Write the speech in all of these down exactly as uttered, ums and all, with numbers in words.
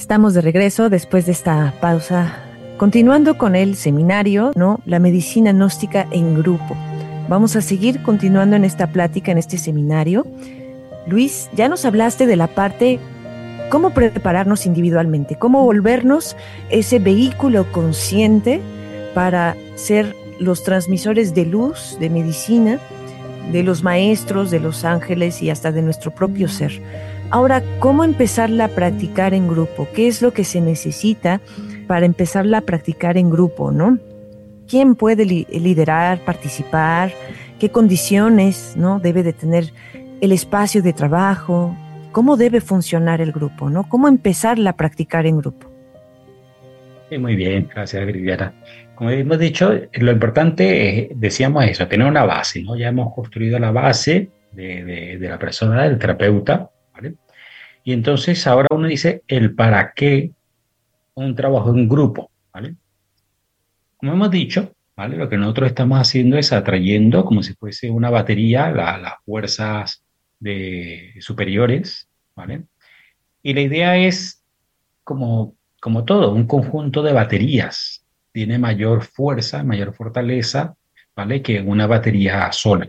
Estamos de regreso después de esta pausa, continuando con el seminario, ¿no? La medicina gnóstica en grupo. Vamos a seguir continuando en esta plática, en este seminario. Luis, ya nos hablaste de la parte cómo prepararnos individualmente, cómo volvernos ese vehículo consciente para ser los transmisores de luz, de medicina, de los maestros, de los ángeles y hasta de nuestro propio ser. Ahora, ¿cómo empezarla a practicar en grupo? ¿Qué es lo que se necesita para empezarla a practicar en grupo, no? ¿Quién puede li- liderar, participar? ¿Qué condiciones, no, debe de tener el espacio de trabajo? ¿Cómo debe funcionar el grupo, no? ¿Cómo empezarla a practicar en grupo? Sí, muy bien, gracias, Viviana. Como hemos dicho, lo importante es, decíamos eso, tener una base, ¿no? Ya hemos construido la base de, de, de la persona, del terapeuta, ¿vale? Y entonces ahora uno dice el para qué un trabajo en grupo, ¿vale? Como hemos dicho, ¿vale? Lo que nosotros estamos haciendo es atrayendo como si fuese una batería la- las fuerzas de, superiores, ¿vale? Y la idea es como, como todo, un conjunto de baterías. Tiene mayor fuerza, mayor fortaleza, ¿vale? Que una batería sola.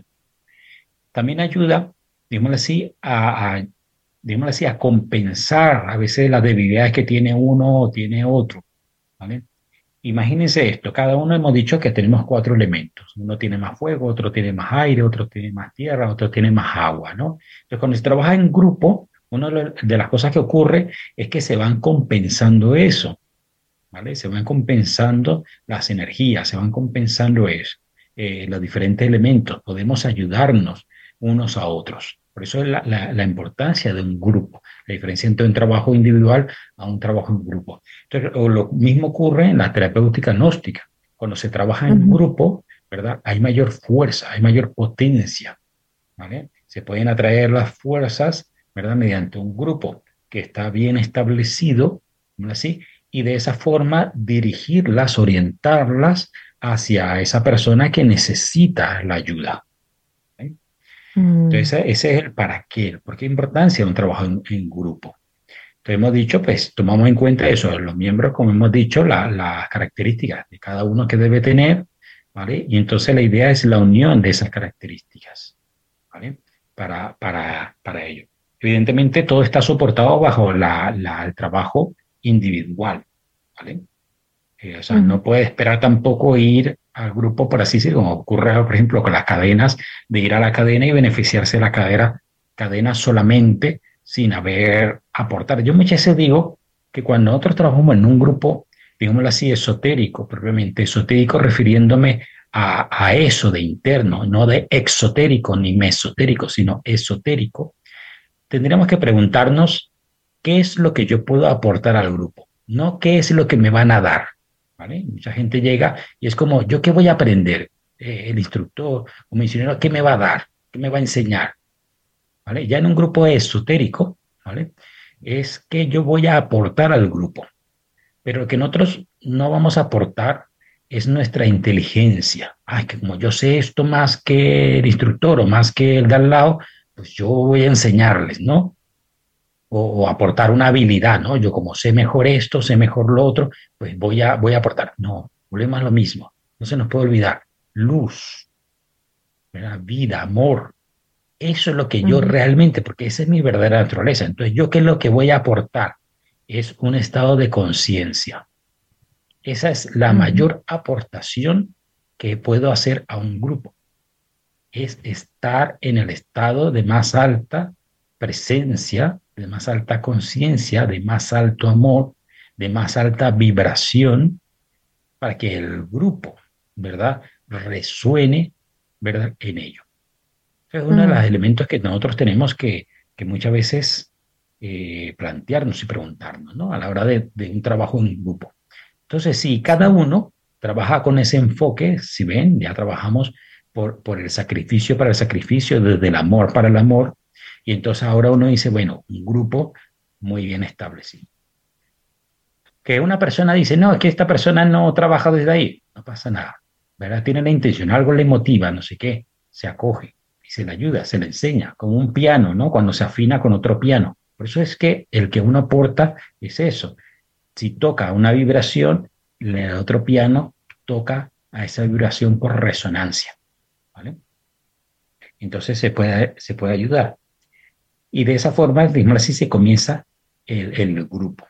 También ayuda, digámoslo así, a, a, digámoslo así, a compensar a veces las debilidades que tiene uno o tiene otro, ¿vale? Imagínense esto, cada uno hemos dicho que tenemos cuatro elementos. Uno tiene más fuego, otro tiene más aire, otro tiene más tierra, otro tiene más agua, ¿no? Entonces, cuando se trabaja en grupo, una de las cosas que ocurre es que se van compensando eso, ¿vale? Se van compensando las energías, se van compensando eso, eh, los diferentes elementos. Podemos ayudarnos unos a otros. Por eso es la, la, la importancia de un grupo, la diferencia entre un trabajo individual a un trabajo en grupo. Entonces, o lo mismo ocurre en la terapéutica gnóstica. Cuando se trabaja en Uh-huh. grupo, ¿verdad? Hay mayor fuerza, hay mayor potencia, ¿vale? Se pueden atraer las fuerzas, ¿verdad? Mediante un grupo que está bien establecido, ¿no? Así, y de esa forma dirigirlas, orientarlas hacia esa persona que necesita la ayuda. ¿Eh? Mm. Entonces, ese es el para qué, por qué importancia de un trabajo en, en grupo. Entonces, hemos dicho, pues tomamos en cuenta eso, los miembros, como hemos dicho, la, las características de cada uno que debe tener, ¿vale? Y entonces la idea es la unión de esas características, ¿vale? Para, para, para ello. Evidentemente, todo está soportado bajo la, la, el trabajo individual, ¿vale? Eh, o sea, Uh-huh. no puede esperar tampoco ir al grupo, por así decirlo, como ocurre, por ejemplo, con las cadenas, de ir a la cadena y beneficiarse de la cadena, cadena solamente sin haber aportar. Yo muchas veces digo que cuando nosotros trabajamos en un grupo, digámoslo así, esotérico, propiamente esotérico, refiriéndome a, a eso de interno, no de exotérico ni mesotérico, sino esotérico, tendríamos que preguntarnos qué es lo que yo puedo aportar al grupo, no qué es lo que me van a dar, ¿vale? Mucha gente llega y es como, ¿yo qué voy a aprender? Eh, el instructor o misionero, ¿qué me va a dar? ¿Qué me va a enseñar? ¿Vale? Ya en un grupo esotérico, ¿vale? Es que yo voy a aportar al grupo, pero lo que nosotros no vamos a aportar es nuestra inteligencia. Ay, que como yo sé esto más que el instructor o más que el de al lado, pues yo voy a enseñarles, ¿no? O, o aportar una habilidad, ¿no? Yo como sé mejor esto, sé mejor lo otro, pues voy a, voy a aportar. No, volvemos a lo mismo. No se nos puede olvidar. Luz, ¿verdad? Vida, amor. Eso es lo que yo Uh-huh. realmente, porque esa es mi verdadera naturaleza. Entonces, ¿yo qué es lo que voy a aportar? Es un estado de conciencia. Esa es la Uh-huh. mayor aportación que puedo hacer a un grupo. Es estar en el estado de más alta presencia, de más alta conciencia, de más alto amor, de más alta vibración, para que el grupo, ¿verdad?, resuene, ¿verdad?, en ello. Es uno de los Uh-huh. elementos que nosotros tenemos que, que muchas veces eh, plantearnos y preguntarnos, ¿no?, a la hora de, de un trabajo en grupo. Entonces, si cada Sí. uno trabaja con ese enfoque, si ven, ya trabajamos por, por el sacrificio para el sacrificio, desde el amor para el amor, y entonces ahora uno dice, bueno, un grupo muy bien establecido. Que una persona dice, no, es que esta persona no trabaja desde ahí, no pasa nada, ¿verdad? Tiene la intención, algo le motiva, no sé qué, se acoge y se le ayuda, se le enseña, como un piano, ¿no? Cuando se afina con otro piano. Por eso es que el que uno aporta es eso, Si toca una vibración, el otro piano toca a esa vibración por resonancia, ¿vale? Entonces se puede, se puede ayudar. Y de esa forma, digamos así, se comienza el, el grupo.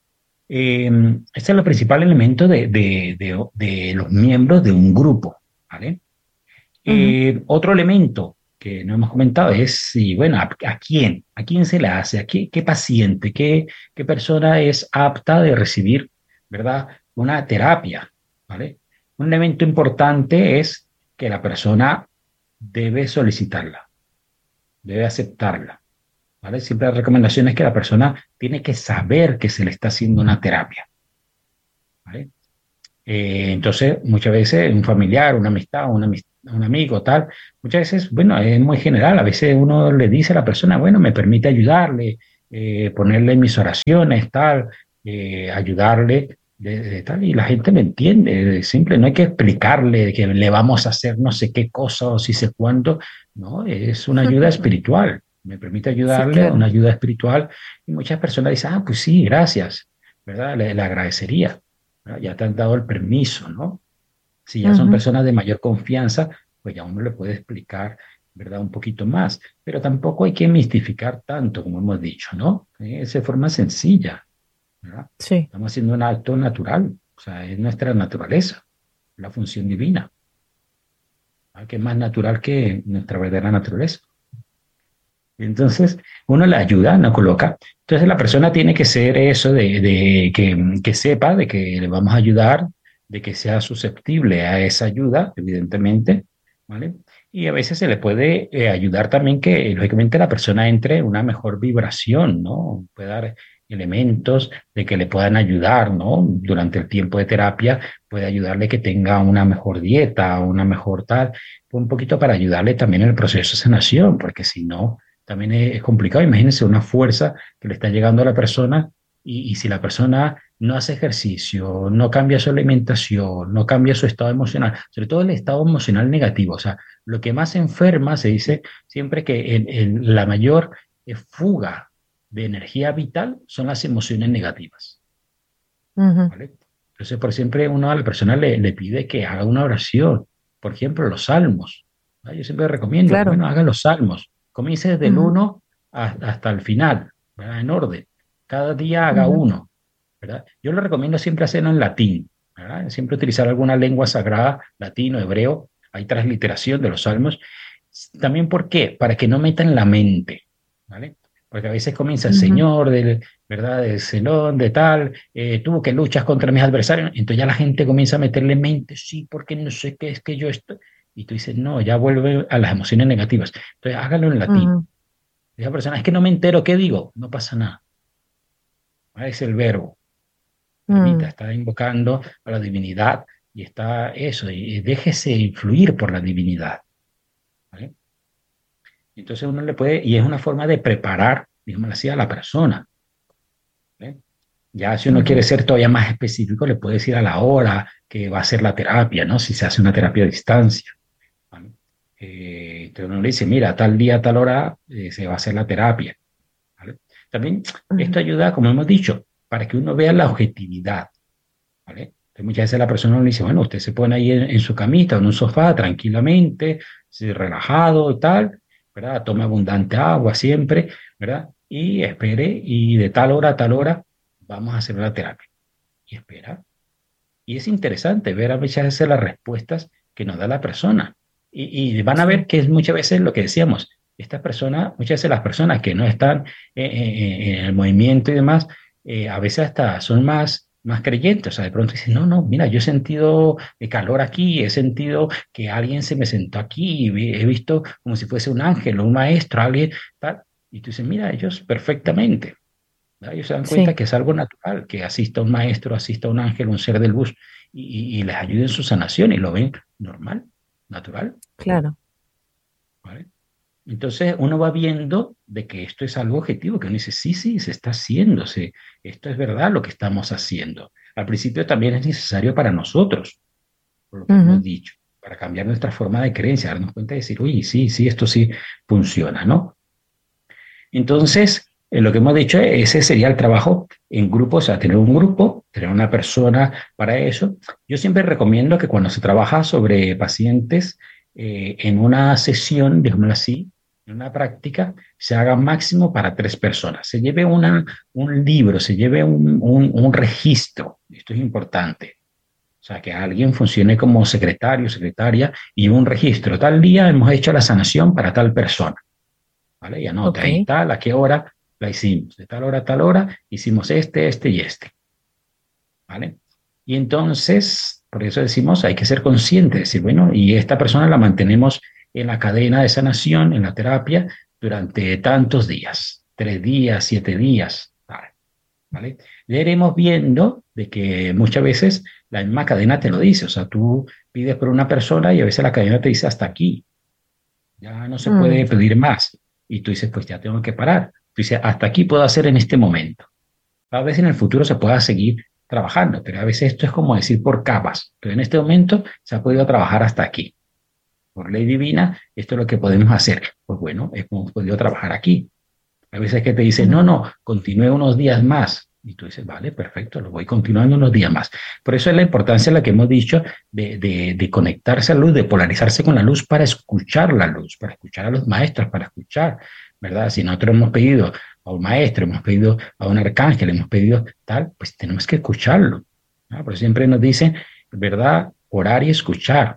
Eh, este es el principal elemento de, de, de, de los miembros de un grupo, ¿vale? Ujú. Eh, otro elemento que no hemos comentado es, si, bueno, ¿a, a quién? ¿A quién se le hace? ¿A qué, qué paciente? Qué, ¿Qué persona es apta de recibir, ¿verdad? Una terapia, ¿vale? Un elemento importante es que la persona debe solicitarla, debe aceptarla, ¿vale? Siempre la recomendación es que la persona tiene que saber que se le está haciendo una terapia, ¿vale? Eh, entonces, muchas veces un familiar, una amistad, una amist- un amigo, tal, muchas veces, bueno, es muy general. A veces uno le dice a la persona, bueno, me permite ayudarle, eh, ponerle mis oraciones, tal, eh, ayudarle, de, de tal, y la gente lo entiende. Es simple, no hay que explicarle que le vamos a hacer no sé qué cosa o si sé cuándo. No, es una ayuda espiritual. Me permite Sí, ayudarle, una claro. ayuda espiritual. Y muchas personas dicen, ah, pues sí, gracias, ¿verdad? Le, le agradecería. ¿No? Ya te han dado el permiso, ¿no? Si ya son Ujú. personas de mayor confianza, pues ya uno le puede explicar, ¿verdad? Un poquito más, pero tampoco hay que mistificar tanto, como hemos dicho, ¿no? Es de forma sencilla, ¿verdad? Sí. Estamos haciendo un acto natural, o sea, es nuestra naturaleza, la función divina, ¿no? Que es más natural que nuestra verdadera naturaleza. Entonces, uno la ayuda, la coloca. Entonces, la persona tiene que ser eso de, de que, que sepa de que le vamos a ayudar, de que sea susceptible a esa ayuda, evidentemente, ¿vale? Y a veces se le puede eh, ayudar también que, lógicamente, la persona entre en una mejor vibración, ¿no? Puede dar elementos de que le puedan ayudar, ¿no? Durante el tiempo de terapia, puede ayudarle que tenga una mejor dieta, una mejor tal, un poquito para ayudarle también en el proceso de sanación, porque si no también es, es complicado. Imagínense una fuerza que le está llegando a la persona y, y si la persona no hace ejercicio, no cambia su alimentación, no cambia su estado emocional, sobre todo el estado emocional negativo. O sea, lo que más enferma, se dice siempre que en, en la mayor eh, fuga de energía vital son las emociones negativas, Ujú. ¿vale? Entonces, por siempre uno a la persona le, le pide que haga una oración, por ejemplo, los salmos. ¿Vale? Yo siempre recomiendo, Claro. bueno, haga los salmos. Comience desde el Ujú. uno hasta el final, ¿verdad? En orden. Cada día haga Ujú. uno, ¿verdad? Yo le recomiendo siempre hacerlo en latín, ¿verdad? Siempre utilizar alguna lengua sagrada, latino, hebreo. Hay transliteración de los salmos. También, ¿por qué? Para que no metan la mente, ¿vale? Porque a veces comienza el Ujú. Señor, del, ¿verdad? Del Zenón, de tal, eh, tú que luchas contra mis adversarios, entonces ya la gente comienza a meterle mente, sí, porque no sé qué es que yo estoy. Y tú dices, no, ya vuelve a las emociones negativas. Entonces hágalo en latín. Ujú. Esa persona, es que no me entero qué digo, no pasa nada. ¿Vale? Es el verbo. Permita, Mm. está invocando a la divinidad y está eso, y déjese influir por la divinidad. ¿Vale? Entonces uno le puede, y es una forma de preparar, digamos así, a la persona. ¿Vale? Ya si uno quiere Ujú. ser todavía más específico, le puede decir a la hora que va a ser la terapia, ¿no? Si se hace una terapia a distancia. ¿Vale? Eh, entonces uno le dice, mira, tal día, tal hora eh, se va a hacer la terapia. ¿Vale? También Ujú. esto ayuda, como hemos dicho, para que uno vea la objetividad. ¿Vale? Entonces muchas veces la persona le dice, bueno, usted se pone ahí en, en su camita o en un sofá tranquilamente, sí, relajado y tal, ¿verdad? Tome abundante agua siempre, ¿verdad? Y espere, y de tal hora a tal hora vamos a hacer la terapia. Y espera. Y es interesante ver a muchas veces las respuestas que nos da la persona. Y, y van a ver Sí. que es muchas veces lo que decíamos, estas personas, muchas veces las personas que no están eh, eh, en el movimiento y demás, eh, a veces hasta son más, más creyentes. O sea, de pronto dicen, no, no, mira, yo he sentido el calor aquí, he sentido que alguien se me sentó aquí, y vi- he visto como si fuese un ángel o un maestro, alguien, tal. Y tú dices, mira, ellos perfectamente. ¿Verdad? Ellos se dan cuenta Sí. que es algo natural, que asista un maestro, asista un ángel, un ser del bus, y, y- y les ayude en su sanación y lo ven normal, natural, Claro. ¿vale? Entonces uno va viendo de que esto es algo objetivo, que uno dice, sí, sí, se está haciendo, sí, esto es verdad lo que estamos haciendo. Al principio también es necesario para nosotros, por lo que hemos Ujú. dicho, para cambiar nuestra forma de creencia, darnos cuenta y decir, uy, sí, sí, esto sí funciona, ¿no? Entonces, eh, lo que hemos dicho, ese sería el trabajo en grupo, o sea, tener un grupo, tener una persona para eso. Yo siempre recomiendo que cuando se trabaja sobre pacientes eh, en una sesión, digámoslo así, en una práctica, se haga máximo para tres personas. Se lleve una, un libro, se lleve un, un, un registro. Esto es importante. O sea, que alguien funcione como secretario, secretaria y un registro. Tal día hemos hecho la sanación para tal persona. ¿Vale? Y anota Ok. ahí tal, a qué hora la hicimos. De tal hora a tal hora hicimos este, este y este. ¿Vale? Y entonces, por eso decimos, hay que ser consciente, decir, bueno, y esta persona la mantenemos en la cadena de sanación, en la terapia, durante tantos días, tres días, siete días, ¿vale? ¿Vale? Ya iremos viendo de que muchas veces la misma cadena te lo dice, o sea, tú pides por una persona y a veces la cadena te dice hasta aquí, ya no se Mm, puede pedir más. Y tú dices, pues ya tengo que parar. Tú dices, hasta aquí puedo hacer en este momento. Tal vez en el futuro se pueda seguir trabajando, pero a veces esto es como decir por capas. Pero en este momento se ha podido trabajar hasta aquí. Por ley divina, esto es lo que podemos hacer. Pues bueno, hemos podido trabajar aquí. A veces que te dicen, no, mm, no, continúe unos días más. Y tú dices, vale, perfecto, lo voy continuando unos días más. Por eso es la importancia, la que hemos dicho, de, de, de conectarse a la luz, de polarizarse con la luz para escuchar la luz, para escuchar a los maestros, para escuchar, ¿verdad? Si nosotros hemos pedido a un maestro, hemos pedido a un arcángel, hemos pedido tal, pues tenemos que escucharlo, ¿no? Por siempre nos dicen, ¿verdad? Orar y escuchar,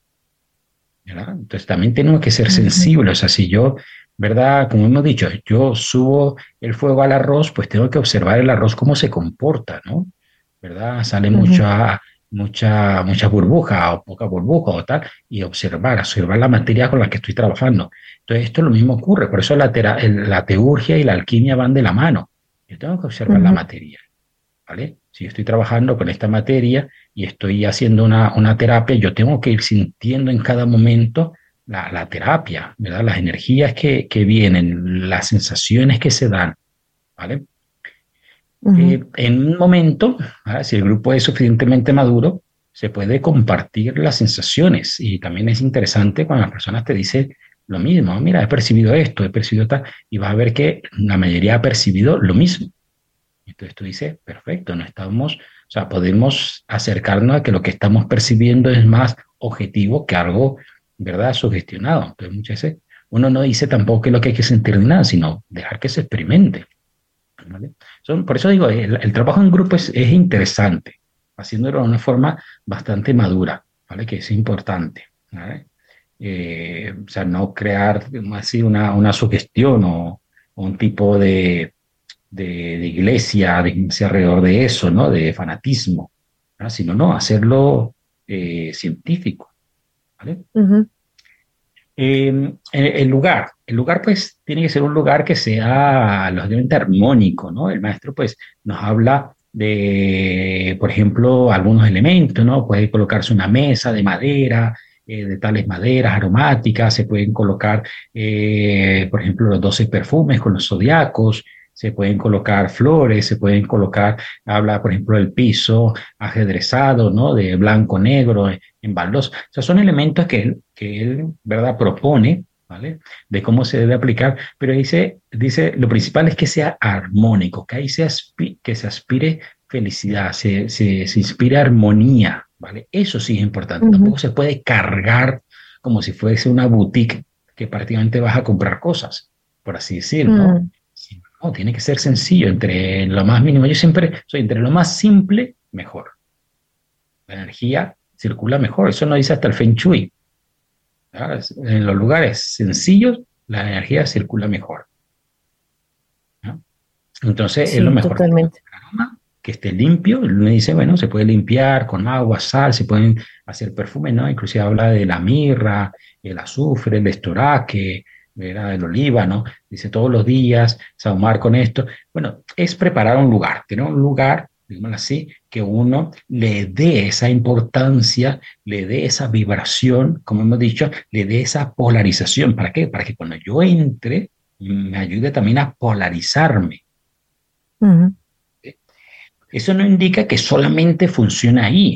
¿verdad? Entonces también tenemos que ser ujú, sensibles. O sea, si yo, ¿verdad? Como hemos dicho, yo subo el fuego al arroz, pues tengo que observar el arroz cómo se comporta, ¿no? ¿Verdad? Sale ujú, mucha, mucha, mucha burbuja o poca burbuja o tal, y observar, observar la materia con la que estoy trabajando. Entonces, esto lo mismo ocurre, por eso la, tera, el, la teurgia y la alquimia van de la mano. Yo tengo que observar la ujú, materia, ¿vale? Si yo estoy trabajando con esta materia y estoy haciendo una, una terapia, yo tengo que ir sintiendo en cada momento la, la terapia, ¿verdad? Las energías que, que vienen, las sensaciones que se dan, ¿vale? ujú. Eh, en un momento, ¿verdad? Si el grupo es suficientemente maduro, se puede compartir las sensaciones y también es interesante cuando las personas te dicen lo mismo, mira, he percibido esto, he percibido tal, y vas a ver que la mayoría ha percibido lo mismo. Entonces tú dices, perfecto, no estamos, o sea, podemos acercarnos a que lo que estamos percibiendo es más objetivo que algo, ¿verdad?, sugestionado. Entonces muchas veces uno no dice tampoco que lo que hay que sentir ni nada, sino dejar que se experimente, ¿vale? Son, por eso digo, el, el trabajo en grupo es, es interesante, haciéndolo de una forma bastante madura, ¿vale? Que es importante, ¿vale? Eh, o sea, no crear así una, una sugestión o, o un tipo de de, de iglesia, de iglesia alrededor de eso, ¿no? De fanatismo, ¿no? Sino no, hacerlo eh, científico, ¿vale? Ujú, Eh, el lugar, el lugar pues tiene que ser un lugar que sea lógicamente armónico, ¿no? El maestro pues nos habla de, por ejemplo, algunos elementos, ¿no? Puede colocarse una mesa de madera, eh, de tales maderas aromáticas, se pueden colocar, eh, por ejemplo, los doce perfumes con los zodiacos, se pueden colocar flores, se pueden colocar, habla, por ejemplo, del piso ajedrezado, ¿no? De blanco, negro, en baldos. O sea, son elementos que él, que él, ¿verdad?, propone, ¿vale? De cómo se debe aplicar, pero dice, dice, lo principal es que sea armónico, que ahí se aspi que se aspire felicidad, se, se, se inspire armonía, ¿vale? Eso sí es importante. ujú, Tampoco se puede cargar como si fuese una boutique que prácticamente vas a comprar cosas, por así decir, ¿no? mm, Sí, no, tiene que ser sencillo, entre lo más mínimo. Yo siempre soy entre lo más simple, mejor. La energía circula mejor. Eso no dice hasta el Feng Shui. ¿Verdad? En los lugares sencillos, la energía circula mejor, ¿no? Entonces, es lo sí, mejor. totalmente. Aroma, que esté limpio. Me dice, bueno, se puede limpiar con agua, sal, se pueden hacer perfumes, ¿no? Inclusive habla de la mirra, el azufre, el estoraque, ¿verdad? El oliva, ¿no? Dice todos los días, sahumar con esto. Bueno, es preparar un lugar, tener un lugar, digamos así, que uno le dé esa importancia, le dé esa vibración, como hemos dicho, le dé esa polarización. ¿Para qué? Para que cuando yo entre, me ayude también a polarizarme. Ujú, Eso no indica que solamente funcione ahí,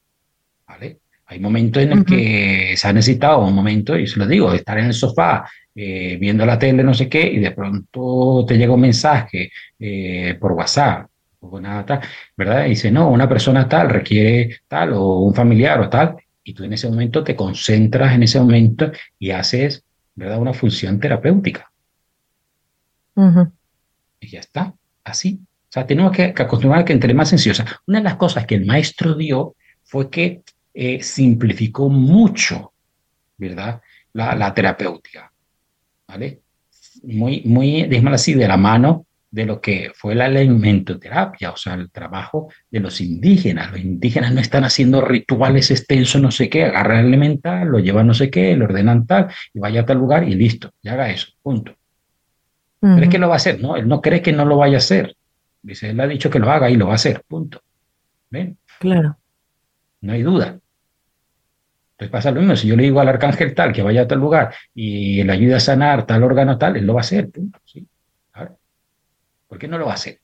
¿vale? Hay momentos en el ujú, que se ha necesitado un momento, y se lo digo, estar en el sofá eh, viendo la tele, no sé qué, y de pronto te llega un mensaje eh, por WhatsApp o nada tal, ¿verdad? Y dice, no, una persona tal requiere tal o un familiar o tal, y tú en ese momento te concentras en ese momento y haces, ¿verdad? Una función terapéutica Ujú. y ya está, así. O sea, tenemos que, que acostumbrar a que entre más sencillo. O sea, una de las cosas que el maestro dio fue que eh, simplificó mucho, ¿verdad? La, la terapéutica, ¿vale? Muy, muy, déjame así, de la mano de lo que fue la alimentoterapia, o sea, el trabajo de los indígenas. Los indígenas no están haciendo rituales extensos, no sé qué, agarran el elemental, lo llevan no sé qué, lo ordenan tal, y vaya a tal lugar y listo, ya haga eso, punto. ¿Crees que Ujú. lo va a hacer? No, él no cree que no lo vaya a hacer. Dice, él ha dicho que lo haga y lo va a hacer, punto. ¿Ven? Claro. No hay duda. Entonces pasa lo mismo, si yo le digo al arcángel tal que vaya a tal lugar y le ayuda a sanar tal órgano tal, él lo va a hacer, punto. ¿Sí? Ahora, ¿por qué no lo va a hacer?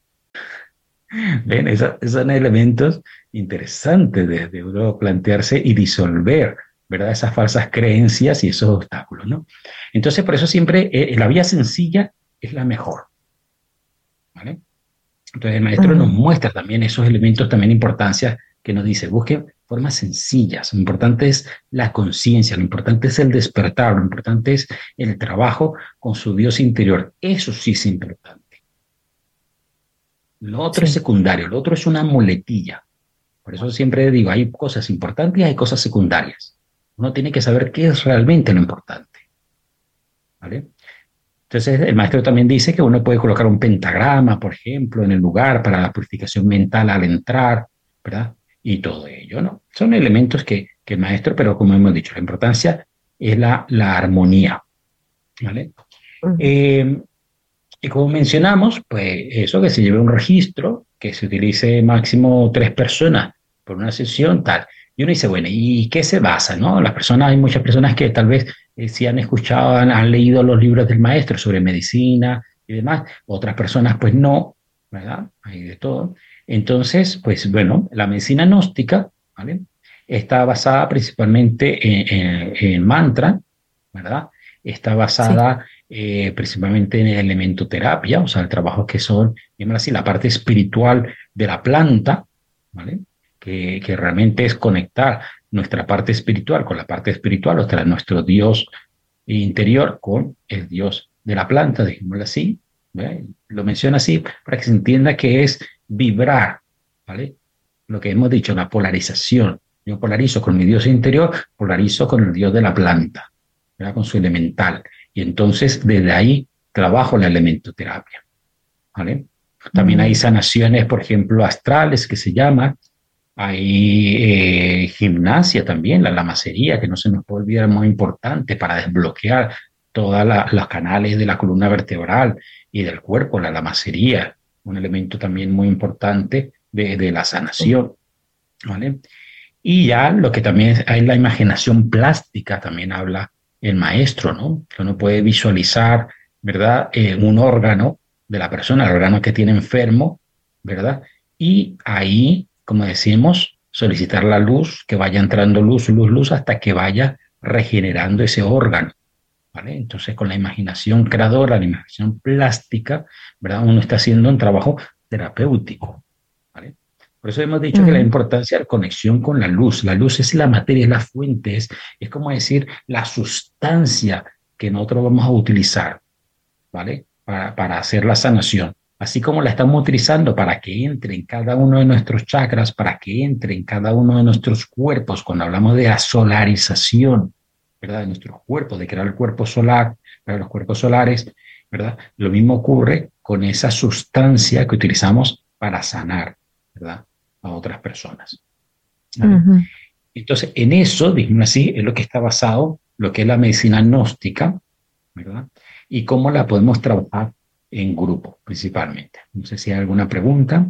Ven, esos, esos son elementos interesantes de, de uno plantearse y disolver, ¿verdad? Esas falsas creencias y esos obstáculos, ¿no? Entonces, por eso siempre eh, la vía sencilla es la mejor, ¿vale? Entonces, el maestro nos Ujú. muestra también esos elementos, también importancia, que nos dice, busque formas sencillas. Lo importante es la conciencia, lo importante es el despertar, lo importante es el trabajo con su Dios interior. Eso sí es importante. Lo otro es Sí. secundario, lo otro es una muletilla. Por eso siempre digo, hay cosas importantes y hay cosas secundarias. Uno tiene que saber qué es realmente lo importante, ¿vale? Entonces, el maestro también dice que uno puede colocar un pentagrama, por ejemplo, en el lugar para la purificación mental al entrar, ¿verdad? Y todo ello, ¿no? Son elementos que, que el maestro, pero como hemos dicho, la importancia es la, la armonía, ¿vale? Ujú. Eh, y como mencionamos, pues eso, que se lleve un registro, que se utilice máximo tres personas por una sesión, tal. Y uno dice, bueno, ¿y qué se basa, no? Las personas, hay muchas personas que tal vez eh, sí han escuchado, han, han leído los libros del maestro sobre medicina y demás, otras personas pues no, ¿verdad? Hay de todo. Entonces, pues bueno, la medicina gnóstica, ¿vale? Está basada principalmente en, en, en mantra, ¿verdad? Está Sí. basada eh, principalmente en el elemento terapia, o sea, el trabajo que son, digamos así, la parte espiritual de la planta, ¿vale? Que, que realmente es conectar nuestra parte espiritual con la parte espiritual, o sea, nuestro Dios interior con el Dios de la planta, digámoslo así, ¿vale? Lo menciono así para que se entienda que es vibrar, ¿vale? Lo que hemos dicho, la polarización. Yo polarizo con mi Dios interior, polarizo con el Dios de la planta, ¿verdad? Con su elemental. Y entonces desde ahí trabajo la elementoterapia, ¿vale? También hay Mm. sanaciones, por ejemplo, astrales que se llama, hay eh, gimnasia también, la lamacería, que no se nos puede olvidar, muy importante para desbloquear todos los canales de la columna vertebral y del cuerpo, la lamacería, un elemento también muy importante de, de la Sí. sanación, ¿vale? Y ya lo que también hay la imaginación plástica, también habla el maestro, ¿no? Que uno puede visualizar, ¿verdad? Eh, un órgano de la persona, el órgano que tiene enfermo, ¿verdad? Y ahí, como decimos, solicitar la luz, que vaya entrando luz, luz, luz, hasta que vaya regenerando ese órgano, ¿vale? Entonces, con la imaginación creadora, la imaginación plástica, ¿verdad? Uno está haciendo un trabajo terapéutico, ¿vale? Por eso hemos dicho que la Ujú. importancia de la conexión con la luz. La luz es la materia, es la fuente, es, es como decir la sustancia que nosotros vamos a utilizar, ¿vale? Para, para hacer la sanación. Así como la estamos utilizando para que entre en cada uno de nuestros chakras, para que entre en cada uno de nuestros cuerpos, cuando hablamos de la solarización, ¿verdad? De nuestros cuerpos, de crear el cuerpo solar, para los cuerpos solares, ¿verdad? Lo mismo ocurre con esa sustancia que utilizamos para sanar, ¿verdad? A otras personas, ¿vale? Ujú. Entonces, en eso, digamos así, es lo que está basado lo que es la medicina gnóstica, ¿verdad? Y cómo la podemos trabajar en grupo, principalmente. No sé si hay alguna pregunta.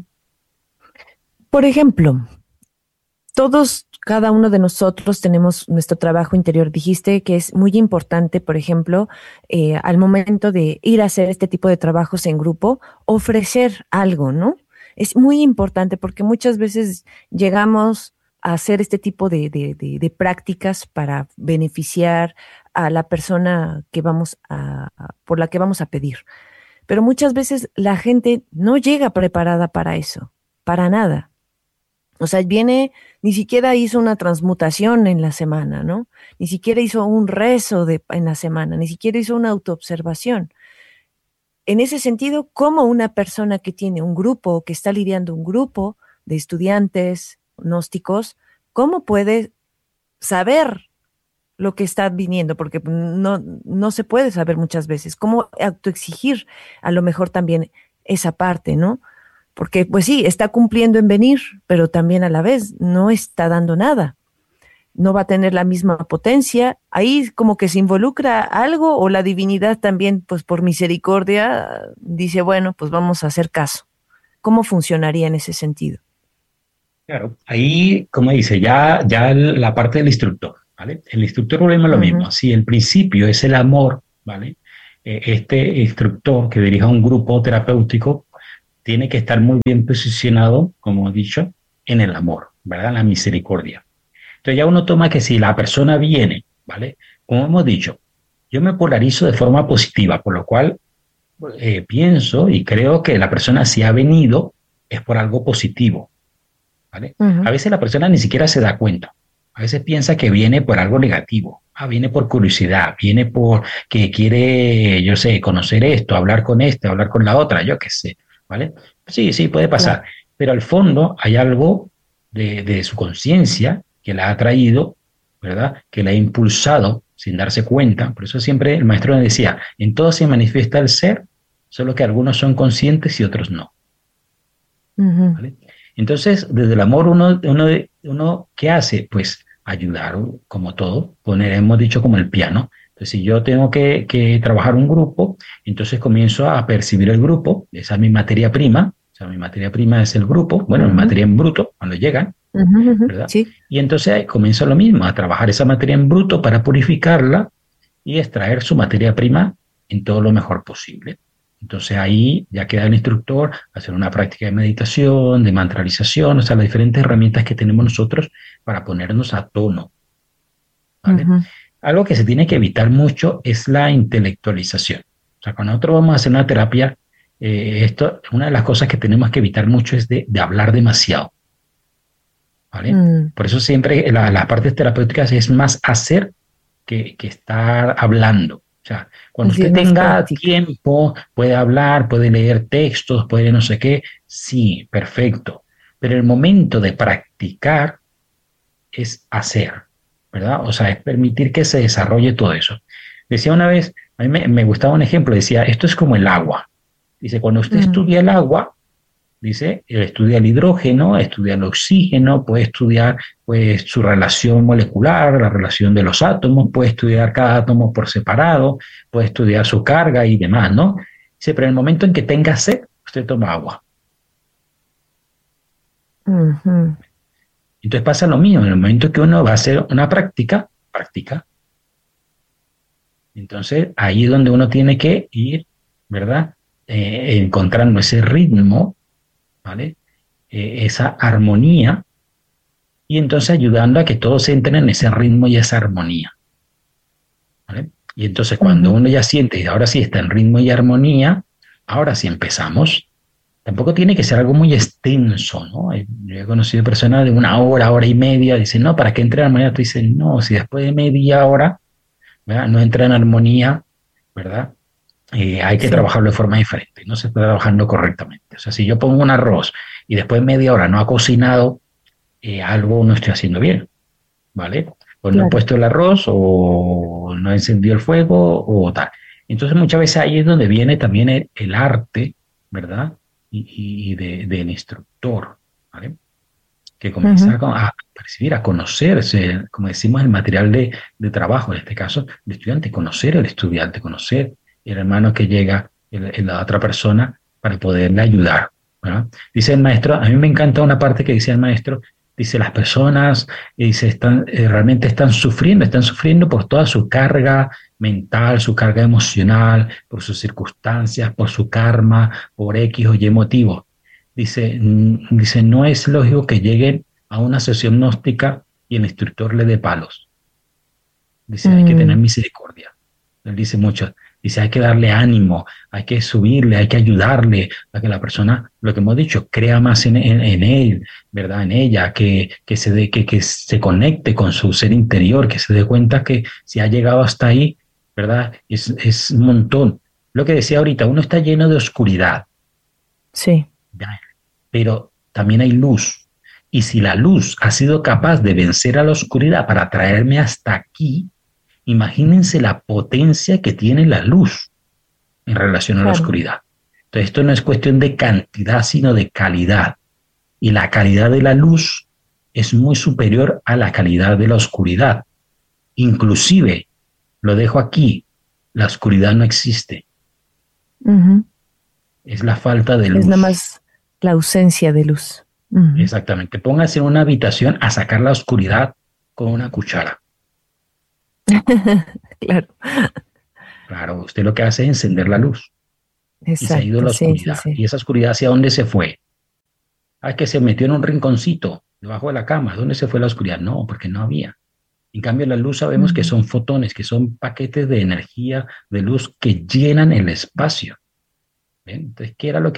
Por ejemplo, todos, cada uno de nosotros tenemos nuestro trabajo interior. Dijiste que es muy importante, por ejemplo, eh, al momento de ir a hacer este tipo de trabajos en grupo, ofrecer algo, ¿no? Es muy importante porque muchas veces llegamos a hacer este tipo de, de, de, de prácticas para beneficiar a la persona que vamos a, a, por la que vamos a pedir. Pero muchas veces la gente no llega preparada para eso, para nada. O sea, viene, ni siquiera hizo una transmutación en la semana, ¿no? Ni siquiera hizo un rezo de, en la semana, ni siquiera hizo una autoobservación. En ese sentido, ¿cómo una persona que tiene un grupo, que está lidiando un grupo de estudiantes gnósticos, cómo puede saber lo que está viniendo? Porque no, no se puede saber muchas veces. ¿Cómo autoexigir a lo mejor también esa parte, no? Porque pues sí, está cumpliendo en venir, pero también a la vez no está dando nada. No va a tener la misma potencia. Ahí como que se involucra algo, o la divinidad también, pues por misericordia, dice, bueno, pues vamos a hacer caso. ¿Cómo funcionaría en ese sentido? Claro, ahí, como dice, ya, ya la parte del instructor, ¿vale? El instructor volvemos a lo uh-huh. mismo. Si el principio es el amor, ¿vale? Eh, este instructor que dirija un grupo terapéutico tiene que estar muy bien posicionado, como he dicho, en el amor, ¿verdad? La misericordia. Entonces ya uno toma que si la persona viene, ¿vale? Como hemos dicho, yo me polarizo de forma positiva, por lo cual eh, pienso y creo que la persona si ha venido es por algo positivo, ¿vale? Uh-huh. A veces la persona ni siquiera se da cuenta. A veces piensa que viene por algo negativo. Ah, viene por curiosidad, viene por que quiere, yo sé, conocer esto, hablar con este, hablar con la otra, yo qué sé, ¿vale? Sí, sí, puede pasar. Claro. Pero al fondo hay algo de, de su conciencia que la ha traído, ¿verdad? Que la ha impulsado sin darse cuenta. Por eso siempre el maestro me decía, en todo se manifiesta el ser, solo que algunos son conscientes y otros no. Uh-huh. ¿Vale? Entonces, desde el amor, uno, uno, uno, ¿qué hace? Pues ayudar, como todo, poner, hemos dicho, como el piano. Entonces, si yo tengo que, que trabajar un grupo, entonces comienzo a percibir el grupo, esa es mi materia prima, o sea, mi materia prima es el grupo, bueno, uh-huh. mi materia en bruto, cuando llegan, uh-huh, ¿verdad? Sí. Y entonces comienzo lo mismo, a trabajar esa materia en bruto para purificarla y extraer su materia prima en todo lo mejor posible. Entonces ahí ya queda el instructor hacer una práctica de meditación, de mantralización, o sea, las diferentes herramientas que tenemos nosotros para ponernos a tono, ¿vale? Uh-huh. Algo que se tiene que evitar mucho es la intelectualización. O sea, cuando nosotros vamos a hacer una terapia, eh, esto, una de las cosas que tenemos que evitar mucho es de, de hablar demasiado, ¿vale? Uh-huh. Por eso siempre la, las partes terapéuticas es más hacer que, que estar hablando. O sea, cuando usted tenga tiempo, puede hablar, puede leer textos, puede no sé qué, sí, perfecto. Pero el momento de practicar es hacer, ¿verdad? O sea, es permitir que se desarrolle todo eso. Decía una vez, a mí me, me gustaba un ejemplo, decía, esto es como el agua. Dice, cuando usted uh-huh. estudia el agua, dice, estudia el hidrógeno, estudia el oxígeno, puede estudiar pues, su relación molecular, la relación de los átomos, puede estudiar cada átomo por separado, puede estudiar su carga y demás, ¿no? Dice, pero en el momento en que tenga sed, usted toma agua. Uh-huh. Entonces pasa lo mismo, en el momento que uno va a hacer una práctica, práctica. Entonces ahí es donde uno tiene que ir, ¿verdad? Eh, encontrando ese ritmo, ¿vale? Eh, esa armonía, y entonces ayudando a que todos entren en ese ritmo y esa armonía, ¿vale? Y entonces cuando uh-huh. uno ya siente, y ahora sí está en ritmo y armonía, ahora sí empezamos. Tampoco tiene que ser algo muy extenso, ¿no? Yo he conocido personas de una hora, hora y media, dicen, no, para que entre en armonía, tú dices, no, si después de media hora, ¿verdad? No entra en armonía, ¿verdad? Eh, hay que sí. trabajarlo de forma diferente, no se está trabajando correctamente. O sea, si yo pongo un arroz y después de media hora no ha cocinado, eh, algo no estoy haciendo bien, ¿vale? Pues claro. no he puesto el arroz o no he encendido el fuego o tal. Entonces muchas veces ahí es donde viene también el, el arte, ¿verdad? Y, y de, del instructor, ¿vale? Que comienza uh-huh. a, a percibir, a conocerse, como decimos, el material de, de trabajo, en este caso, el estudiante, conocer al estudiante, conocer el hermano que llega, el, el, la otra persona, para poderle ayudar, ¿verdad? Dice el maestro, a mí me encanta una parte que dice el maestro, dice, las personas dice, están, eh, realmente están sufriendo, están sufriendo por toda su carga mental, su carga emocional, por sus circunstancias, por su karma, por X o Y motivo. Dice, mm, dice, no es lógico que lleguen a una sesión gnóstica y el instructor le dé palos. Dice, hay que tener Mm, misericordia. Él dice mucho, dice, hay que darle ánimo, hay que subirle, hay que ayudarle a que la persona, lo que hemos dicho, crea más en, en, en él, ¿verdad? En ella, que, que, se de, que, que se conecte con su ser interior, que se dé cuenta que si ha llegado hasta ahí, ¿verdad? Es, es un montón. Lo que decía ahorita, uno está lleno de oscuridad, sí, ¿ya? Pero también hay luz. Y si la luz ha sido capaz de vencer a la oscuridad para traerme hasta aquí, imagínense la potencia que tiene la luz en relación a la claro. oscuridad. Entonces, esto no es cuestión de cantidad, sino de calidad. Y la calidad de la luz es muy superior a la calidad de la oscuridad. Inclusive, lo dejo aquí, la oscuridad no existe, Ujú. es la falta de Es nada luz. más la ausencia de luz. Ujú. Exactamente. Póngase en una habitación a sacar la oscuridad con una cuchara. Claro, Claro, usted lo que hace es encender la luz y se ha ido exacto, la sí, sí, oscuridad. sí. ¿Y esa oscuridad hacia dónde se fue? Ah, que se metió en un rinconcito debajo de la cama. ¿Dónde se fue la oscuridad? No, porque no había. En cambio, la luz sabemos que Ujú. son fotones, que son paquetes de energía, de luz que llenan el espacio. ¿Ven? Entonces, ¿qué era lo que